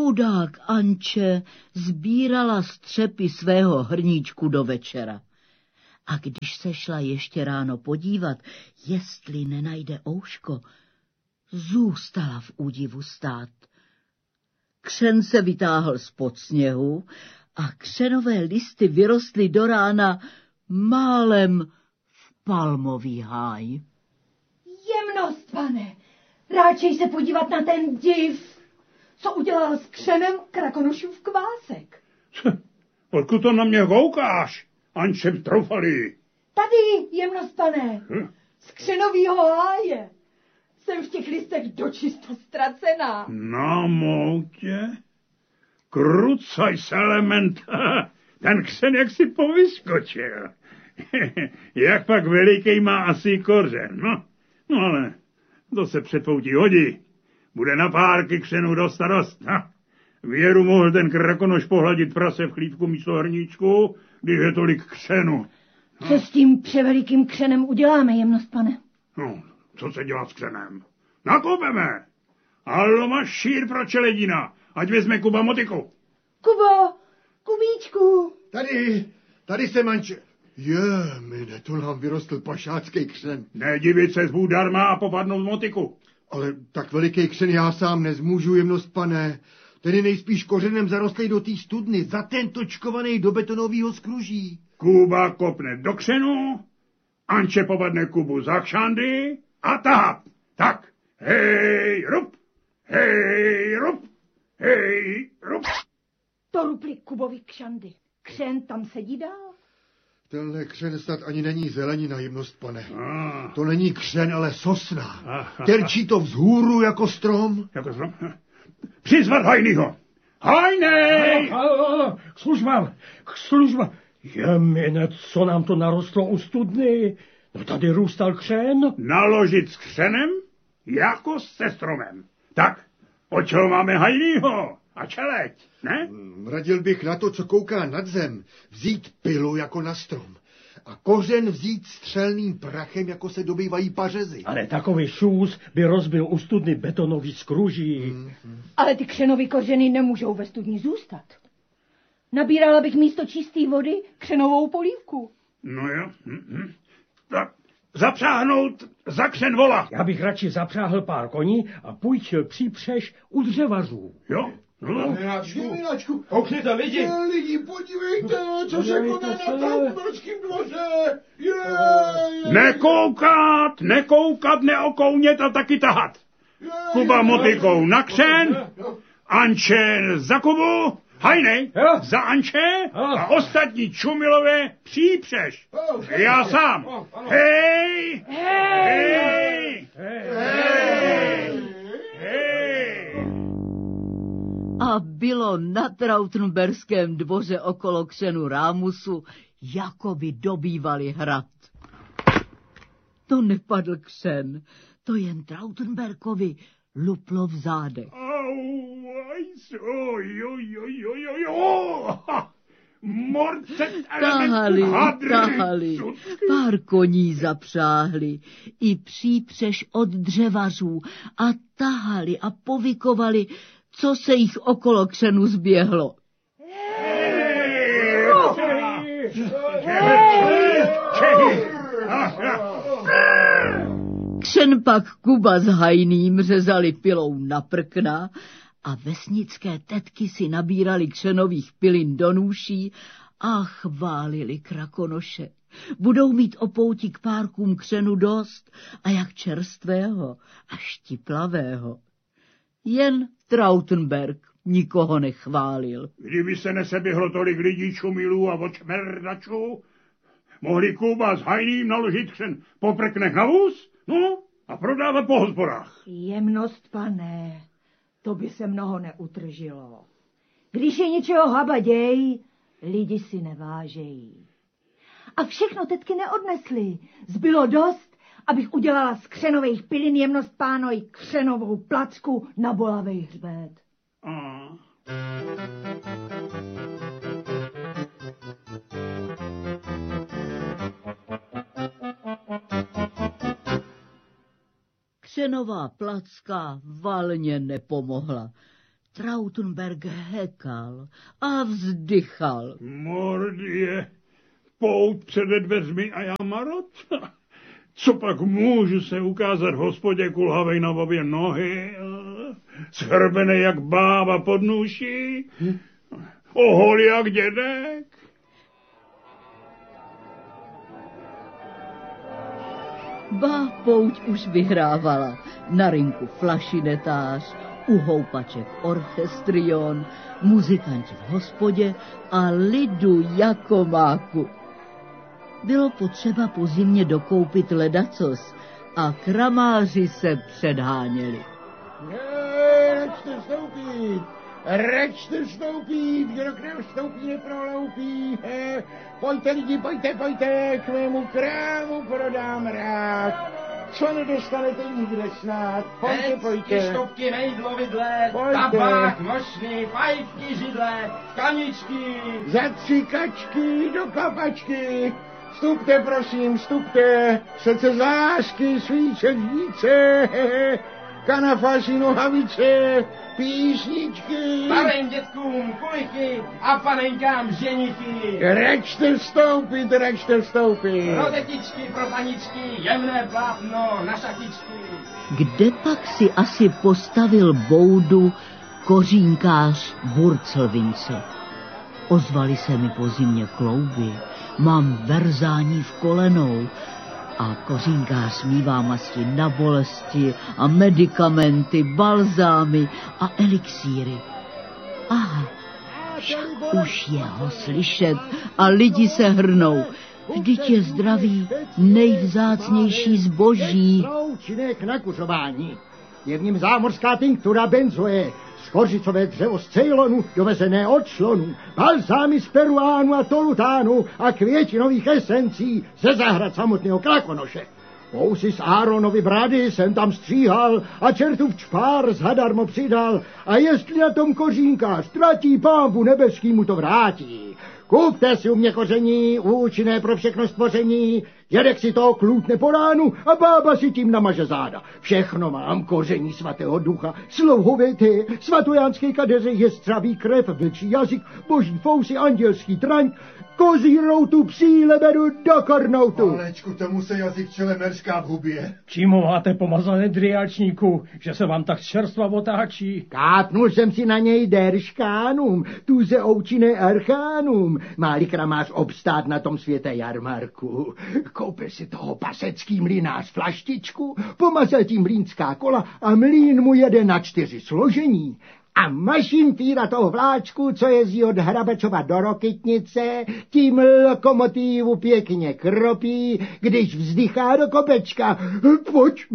Chudák Anče sbírala střepy svého hrníčku do večera. A když se šla ještě ráno podívat, jestli nenajde ouško, zůstala v údivu stát. Křen se vytáhl spod sněhu a křenové listy vyrostly do rána málem v palmový háj. Jemnost, pane, ráčej se podívat na ten div, co udělal s křenem Krakonošův kvásek. Odkud to na mě koukáš, Ančem troufalý? Tady, jemnost, pane, z křenovýho háje. Jsem v těch listech dočista ztracená. Na moutě? Krucaj se, element, ten křen jak si povyskočil. Jak pak veliký má asi kořen, no ale to se předpoutí hodí. Bude na párky křenu dost a dost. Věru mohl ten Krakonoš pohladit prase v chlívku místo hrníčku, když je tolik křenu. Co s tím převelikým křenem uděláme, jemnost, pane? No, co se dělá s křenem? Nakopeme! Allo, máš šír pro čeledina, ať vezme Kuba motiku. Kubo, Kubíčku. Tady jsem, Anče. Mine, to nám vyrostl pašácký křen. Nedivit se zbůh darma a popadnout motiku. Ale tak veliký křen já sám nezmůžu, jemnost, pane. Ten je nejspíš kořenem zarostlej do té studny, za ten točkovaný do betonového skruží. Kuba kopne do křenu, Anče povadne Kubu za kšandy a tahat. Tak, hej, rup, hej, rup, hej, rup. To rupli Kubovi kšandy. Křen tam sedí dál. Tenhle křen snad ani není zelenina, jemnost, pane. To není křen, ale sosna. Terčí to vzhůru jako strom. Jako strom? Přizvat Hajnýho. Hajnej! K službám. Jemine, co nám to narostlo u studny? No tady růstal křen. Naložit s křenem jako se stromem. Tak, od čeho máme Hajnýho? A čeleď, ne? Radil bych na to, co kouká nad zem, vzít pilu jako na strom a kořen vzít střelným prachem, jako se dobývají pařezy. Ale takový šůz by rozbil u studny betonový skruží. Ale ty křenový kořeny nemůžou ve studni zůstat. Nabírala bych místo čisté vody křenovou polívku. No jo. Tak zapřáhnout za křen vola. Já bych radši zapřáhl pár koní a půjčil přípřeš u dřevařů. Jo? No. Miláčku, koukněte lidi. Lidi, podívejte, co se koná na Trautberském dvoře. Nekoukat, neokounět a taky tahat. Kuba motikou na křen, Anče za Kubu, Hajnej za Anče a ostatní čumilové přípřeš. Já sám. Hej! Hej! Hej! A bylo na Trautenberském dvoře okolo křenu Rámusu, jako by dobývali hrad. To nepadl křen, to jen Trautenberkovi luplo v zádech. Tahali, pár koní zapřáhli, i přípřeš od dřevařů a tahali a povykovali, co se jich okolo křenu zběhlo. Křen pak Kuba s Hajným řezali pilou na prkna a vesnické tetky si nabírali křenových pilin do nůší a chválili Krakonoše. Budou mít o pouti k párkům křenu dost a jak čerstvého a štiplavého. Jen Trautenberg nikoho nechválil. Kdyby se neseběhlo tolik lidí, čumilů a očmerdačů, mohli Kuba s Hajným naložit křen po prknech na vůz, no a prodávat po hospodách. Jemnost, pane, to by se mnoho neutržilo. Když je něčeho habaděj, lidi si nevážejí. A všechno tetky neodnesly. Zbylo dost, abych udělala z křenových pilin, jemnost pánoj, křenovou placku na bolavej hřbet. Křenová placka valně nepomohla. Trautenberg hekal a vzdychal. Mordě, pout přede dveřmi a já marot? Co pak můžu se ukázat v hospodě kulhavej na obě nohy, schrbený jak bába pod nůší, ohol jak dědek? Ba pouť už vyhrávala. Na rynku flašinetář, u houpaček orchestrion, muzikanti v hospodě a lidu jako máku. Bylo potřeba po zimě dokoupit ledacos a kramáři se předháněli. Račte vstoupit, kdo k nám vstoupí, neproloupí. Pojďte lidi, pojďte, k mému krámu prodám rád. Co nedostanete nikde snad, pojďte. Stopky, mejdlo, vidle, tabák, mošny, fajfky, židle, kaničky. Za 3 kačky do kapačky. Vstupte, prosím, vstupte. Srdce zásky, svíče, žvíce, kanafáši, nohavice, písničky. Starým dětkům kulichy a panenkám ženichy. Račte vstoupit. Pro tetičky, pro paničky, jemné plátno na šatičky. Kde pak si asi postavil boudu kořínkář Burcelvince? Ozvali se mi po zimě klouby, mám verzání v kolenou a kořínkář mívá masti na bolesti a medikamenty, balzámy a elixíry. Aha, už je ho slyšet a lidi se hrnou. Vždyť je zdraví nejvzácnější zboží. Účinek na kuřování. Je v něm zámořská tinktura benzoe, skořicové dřevo z Ceylonu, dovezené od člonu, balzámy z Peruánu a Tolutánu a květinových esencí ze zahrad samotného Krakonoše. Kousy z Áronovy brady jsem tam stříhal a čertův čpár zadarmo přidal a jestli na tom kořínkář tratí, Pánbu nebeský mu to vrátí. Kupte si u mě koření, účinné pro všechno stvoření, dědek si to klůtne po ránu a bába si tím namaže záda. Všechno mám, koření svatého ducha, slouhové ty, svatojánské kadeře, jestřavý krev, vlčí jazyk, boží fousy, andělský traň, kozí routu, psí lebedu do kornoutu. Alečku, tomu se jazyk čelemerská v hubě. Čím máte pomazané driáčníku, že se vám tak čerstva otáčí? Kápnul jsem si na něj derškánům, tuze oučiné archánům, má-li kramář obstát na tom světě jarmarku. Koupil si toho pasecký mlynář flaštičku, pomazal tím mlýnská kola a mlýn mu jede na 4 složení. A mašinfíra toho vláčku, co jezdí od Hrabačova do Rokytnice, tím lokomotívu pěkně kropí, když vzdychá do kopečka. Pojď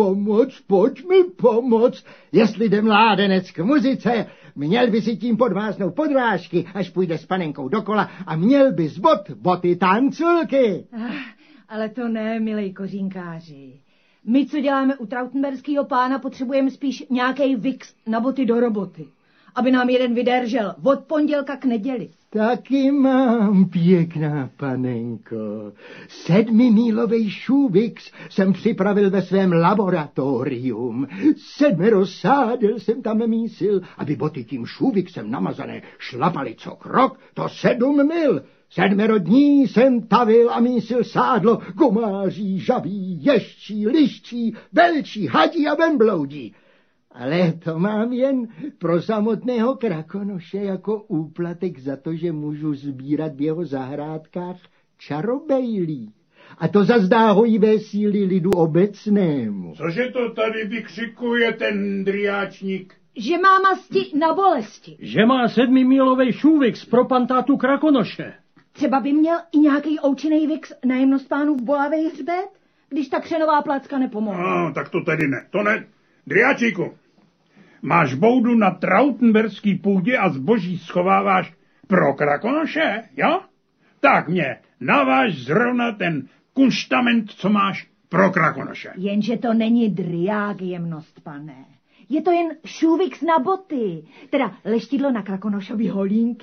mi pomoct. Jestli jde mládenec k muzice, měl by si tím podváznout podrážky, až půjde s panenkou dokola a měl by z boty tanculky. Ale to ne, milej kořínkáři. My, co děláme u trautenberského pána, potřebujeme spíš nějaký vix na boty do roboty, aby nám jeden vydržel od pondělka k neděli. Taky mám, pěkná panenko. 7mílovej šuvix jsem připravil ve svém laboratorium. 7 sádel jsem tam mísil, aby boty tím šuvixem namazané šlapaly co krok, to 7 mil. 7 dní jsem tavil a mísil sádlo, gomáří, žabí, ještí, liščí, velčí, hadí a vembloudí. Ale to mám jen pro samotného Krakonoše jako úplatek za to, že můžu sbírat v jeho zahrádkách čarobejlí. A to zazdá hojivé síly lidu obecnému. Cože to tady vykřikuje ten driáčník? Že má masti na bolesti. Že má 7mílovej šuvix pro pantátu Krakonoše. Třeba by měl i nějaký oučinej vix na jemnost pánův bolavej hřbet, když ta křenová placka nepomohla. No, tak to tedy ne. To ne. Driáčíku, máš boudu na trautenberský půdě a zboží schováváš pro Krakonoše, jo? Tak mě naváž zrovna ten kunštament, co máš pro Krakonoše. Jenže to není driák, jemnost, pane. Je to jen šuvix na boty, teda leštidlo na Krakonošový holínky.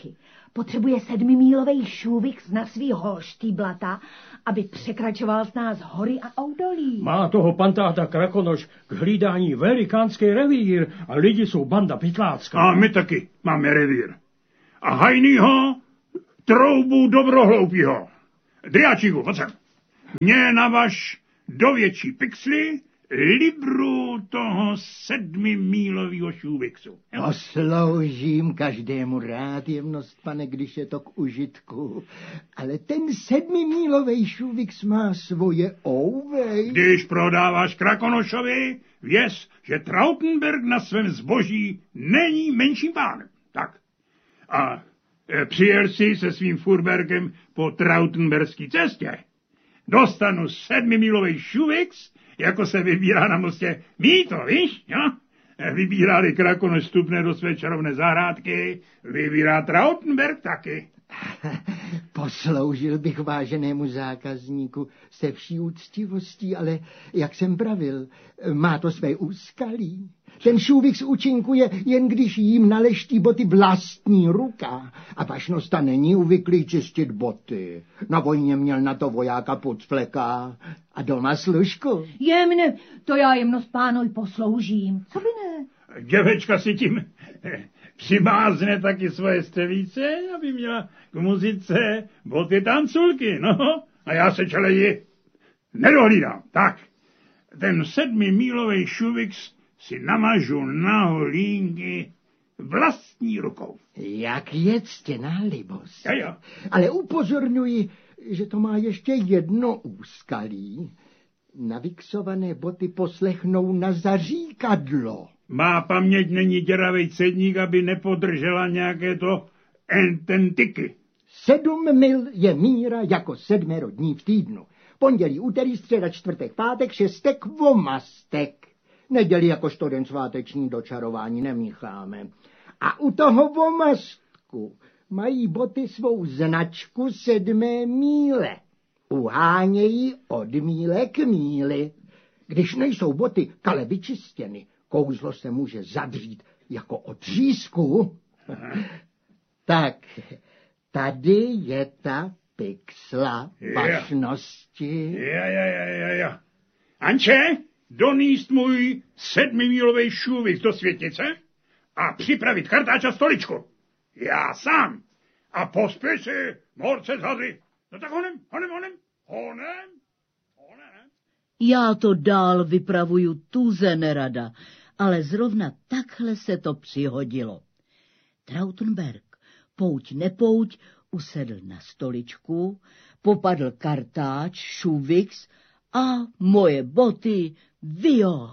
potřebuje 7mílovej šuvix na svý holštýblata, aby překračoval s nás hory a oudolí. Má toho pan táta Krakonoš k hlídání velikánský revír a lidi jsou banda pytlácká. A my taky máme revír. A hajnýho troubu dobrohloupýho. Driáčíku, pojď sem. Mě navaž do větší pixly libru toho 7mílovýho šuvixu. Posloužím každému rád, jemnost, pane, když je to k užitku. Ale ten 7mílovej šuvix má svoje ouvej. Když prodáváš Krakonošovi, věz, že Trautenberg na svém zboží není menším pánem. Tak. A přijel si se svým furberkem po Trautenberský cestě. Dostanu 7mílovej šuvix, jako se vybírá na mostě mýto, víš, jo? Vybírali Krakonoš vstupné do své čarovné zahrádky, vybírá Trautenberg taky. Posloužil bych váženému zákazníku se vší úctivostí, ale, jak jsem pravil, má to své úskalí. Ten šuvix účinkuje, jen když jim naleští boty vlastní ruka. A pašnosta není uvyklý čistit boty. Na vojně měl na to vojáka Pucfleka a doma služku. Jemne, to já jemnost pánoj posloužím. Co by ne? Děvečka si tím přimázne taky svoje stevíce, aby měla k muzice boty tanculky, no. A já se čeleji nedohlídám. Tak, ten 7mílovej šuvix si namažu na holínky vlastní rukou. Jak je ctěná libost. Jo. Ale upozorňuji, že to má ještě jedno úskalí. Naviksované boty poslechnou na zaříkadlo. Má paměť není děravej cedník, aby nepodržela nějaké to ententiky. 7 mil je míra jako 7 dní v týdnu. Pondělí, úterý, středa, čtvrtek, pátek, šestek, vomastek. Neděli jakožto den sváteční dočarování nemícháme. A u toho vomastku mají boty svou značku 7 míle. Uhánějí od míle k míli. Když nejsou boty kale vyčistěny, kouzlo se může zadřít jako od řízku. Tak, tady je ta pixla pašnosti. Ja. Anče, doníst můj 7mílovej šuvix do světnice a připravit kartáč a stoličku. Já sám. A pospěš si, morce z hady. No tak honem. Já to dál vypravuju tuze nerada, ale zrovna takhle se to přihodilo. Trautenberg, pouť nepouť, usedl na stoličku, popadl kartáč, šuvix a moje boty vio.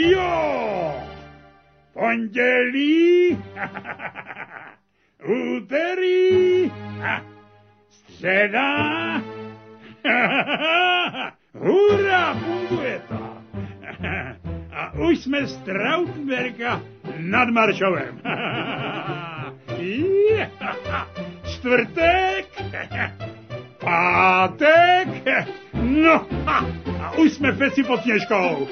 Pondělí, úterý, středa, hurá, funguje to. A už jsme z Trautenberga nad Maršovem. Čtvrtek, pátek, no a už jsme v Peci pod Sněžkou.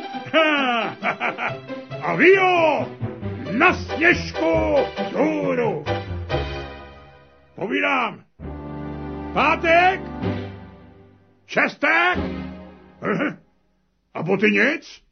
A vio, na Sněžku vzhůru. Povídám, pátek, šestek, a boty nic?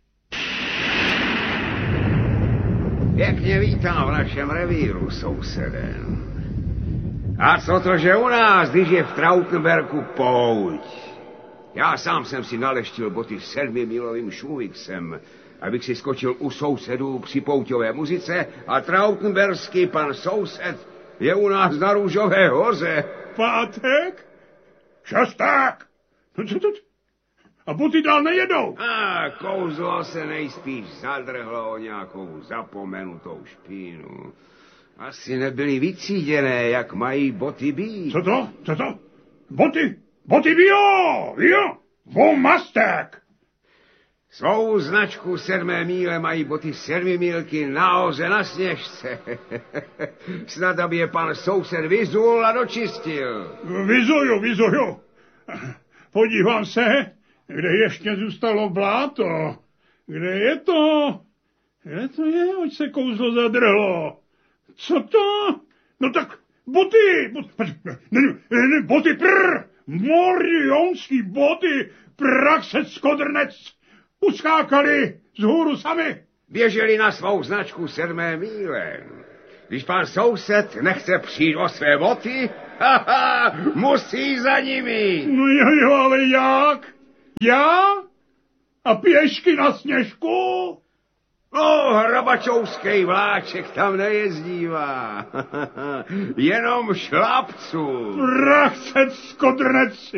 Pěkně vítám v našem revíru, sousedem. A co to, že u nás, když je v Trautenberku pouť? Já sám jsem si naleštil boty 7mílovým šuvixem, abych si skočil u sousedů při pouťové muzice a trautenberský pan soused je u nás na Růžové hoře. Pátek? Šestek? A boty dál nejedou. A kouzlo se nejspíš zadrhlo o nějakou zapomenutou špínu. Asi nebyly vytříděné, jak mají boty být. Co to? Boty vio! Vomastek! Svou značku 7 míle mají boty 7 mílky nahoře na Sněžce. Snad, aby je pan soused vyzul a dočistil. Vyzuju. Podívám se, kde ještě zůstalo bláto. Kde je to? Oč se kouzlo zadrhlo? Co to? Boty, morionský boty, praxec skodrnec, uskákali z hůru sami. Běželi na svou značku 7. míle. Když pan soused nechce přijít o své boty, musí za nimi. No jo, ale jak? Já? A pěšky na Sněžku? Hrabačovský vláček tam nejezdívá. Jenom šlapců. Prachcec skodrnec,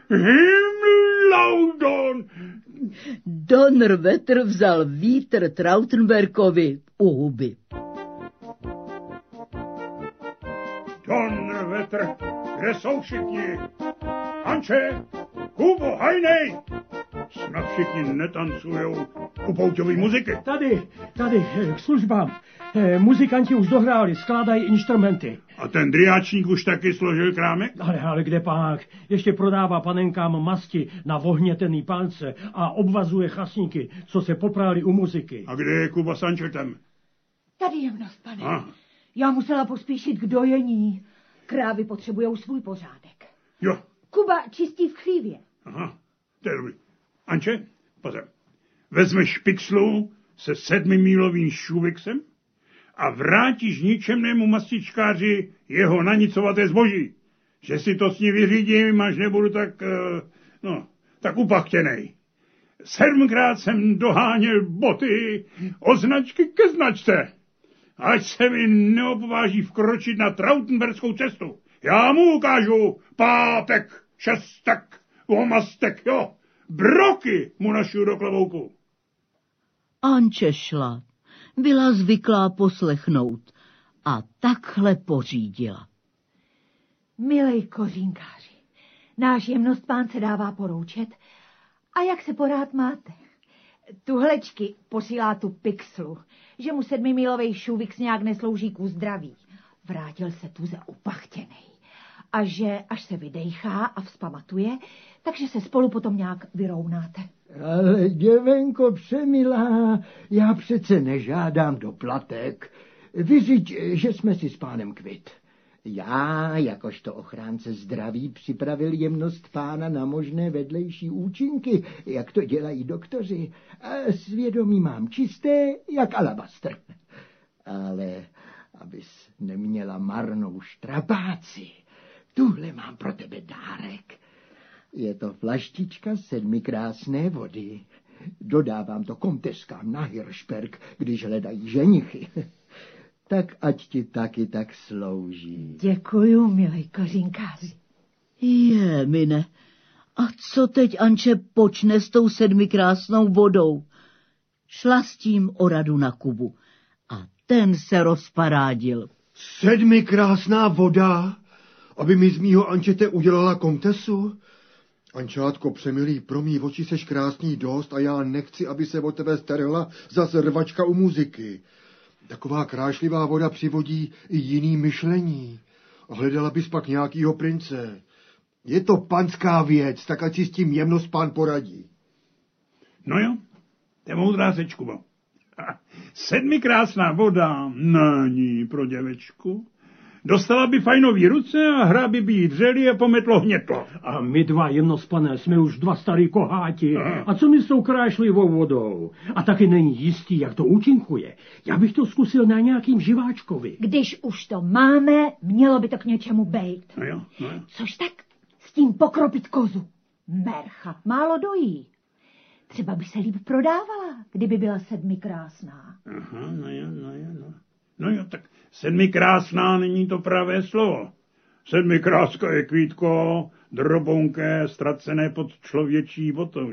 Himlaudon. Donnerwetter vzal vítr Trautenbergovi u huby. Donnerwetter, kde jsou všichni? Anče, Kubo, Hajnej! Snad všichni netancujou u pouťové muziky. Tady, k službám. Muzikanti už dohráli, skládají instrumenty. A ten driáčník už taky složil krámek? Ale kde pak? Ještě prodává panenkám masti na vohnětený palce a obvazuje chasníky, co se poprali u muziky. A kde je Kuba s Ančetem? Tady jemnost, pane. Já musela pospíšit k dojení. Krávy potřebujou svůj pořádek. Jo. Kuba čistí v chlívě. Aha, to je dobrý. Anče, pozor. Vezmeš špiclu se 7mílovým šuviksem a vrátíš ničemnému mastičkáři jeho nanicovaté zboží. Že si to s ní vyřídím, až nebudu tak upachtěnej. 7krát jsem doháněl boty od značky ke značce. Ať se mi neobváží vkročit na Trautenbergskou cestu. Já mu ukážu pátek, šestek, omastek, jo. Broky mu našu do klobouku. Anče šla. Byla zvyklá poslechnout a takhle pořídila. Milej kořínkáři, náš jemnost pán se dává poroučet. A jak se porád máte? Tuhlečky posílá tu pixlu, že mu 7mílovej šuvik nějak neslouží ku zdraví. Vrátil se tuze upachtěnej. A že až se vydejchá a vzpamatuje, takže se spolu potom nějak vyrovnáte. Ale děvenko přemilá, já přece nežádám doplatek. Vyřiď, že jsme si s pánem kvit. Já, jakožto ochránce zdraví, připravil jemnost pána na možné vedlejší účinky, jak to dělají doktoři. A svědomí mám čisté, jak alabastr. Ale abys neměla marnou štrapáci, tuhle mám pro tebe dárek. Je to flaštička 7 krásné vody. Dodávám to komteskám na Hiršberg, když hledají ženichy. Tak ať ti taky tak slouží. Děkuju, milej kořínkáři. Mine, a co teď Anče počne s tou 7 krásnou vodou? Šla s tím o radu na Kubu a ten se rozparádil. 7 krásná voda, aby mi z mýho Ančete udělala komtesu? Ančátko přemilý, pro mý oči seš krásný dost a já nechci, aby se o tebe starala zas rvačka u muziky. Taková krášlivá voda přivodí i jiný myšlení. A hledala bys pak nějakýho prince. Je to panská věc, tak ať si s tím jemnost pán poradí. No jo, to je moudrá řeč, Kubo. 7 krásná voda není pro děvečku. Dostala by fajnový ruce a hra by jí dřeli a pometlo hnětlo. A my dva, jemnost pane, jsme už 2 starý koháti. A co mi s tou krášlivou vodou? A taky není jistý, jak to účinkuje. Já bych to zkusil na nějakým živáčkovi. Když už to máme, mělo by to k něčemu bejt. No jo. Což tak s tím pokropit kozu? Mercha málo dojí. Třeba by se líp prodávala, kdyby byla 7 krásná. Aha, no jo, tak 7 krásná není to pravé slovo. 7 kráska je kvítko, drobonké, ztracené pod člověčí botou.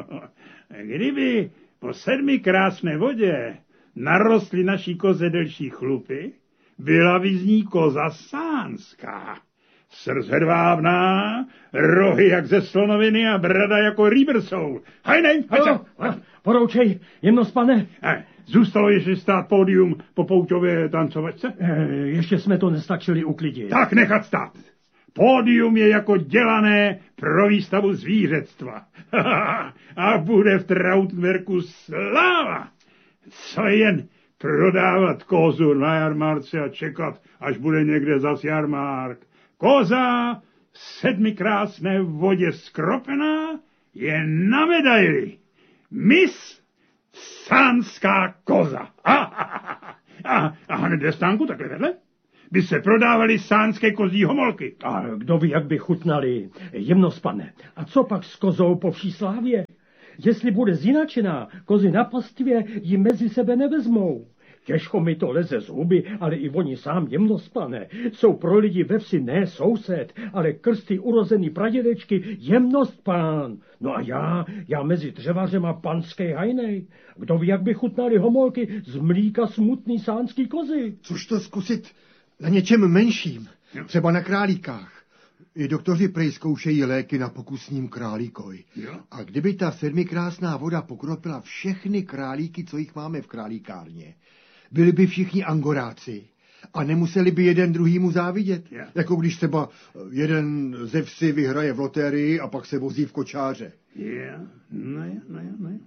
Kdyby po 7 krásné vodě narostly naší koze delší chlupy, byla by z ní koza sánská. Srst hedvábná, rohy jak ze slonoviny a brada jako rýbrsou. Hajnej, Poroučej, jemnost pane. Zůstalo ještě stát pódium po pouťové tancovačce? Ještě jsme to nestačili uklidit. Tak nechat stát. Pódium je jako dělané pro výstavu zvířectva. A bude v Trautenbergu sláva. Co jen prodávat kozu na jarmarce a čekat, až bude někde zas jarmark. Koza v 7 krásné vodě skropená je na medaili. Miss sánská koza. A hned ve stánku takhle vedle by se prodávaly sánské kozí homolky. A kdo ví, jak by chutnali, jemnospane. A co pak s kozou po vší slávě? Jestli bude zinačená, kozy na pastvě ji mezi sebe nevezmou. Těžko mi to leze z huby, ale i oni sám, jemnospane, jsou pro lidi ve vsi ne soused, ale krsty urozený pradědečky jemnostpán. No a já mezi dřevařema panskej hajnej. Kdo ví, jak by chutnali homolky z mlíka smutný sánský kozy. Což to zkusit na něčem menším, třeba na králíkách. I doktoři prej zkoušejí léky na pokusním králíkoj. A kdyby ta 7 krásná voda pokropila všechny králíky, co jich máme v králíkárně, byli by všichni angoráci a nemuseli by jeden druhýmu závidět. Jako když třeba jeden ze vsi vyhraje v loterii a pak se vozí v kočáře. No jo.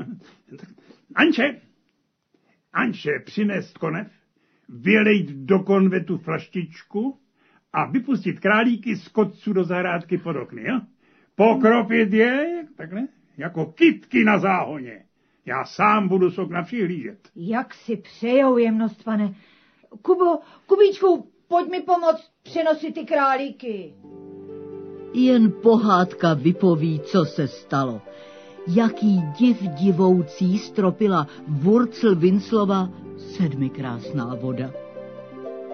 Anče, přinést konev, vylejt do konvetu flaštičku a vypustit králíky z kotců do zahrádky pod okny, jo? Pokropit je, takhle, jako kytky na záhoně. Já sám budu z okna přihlížet. Jak si přejou, jemnostpane. Kubíčku, pojď mi pomoct přenosit ty králíky. Jen pohádka vypoví, co se stalo. Jaký div divoucí stropila Wurzel Winslova 7 krásná voda.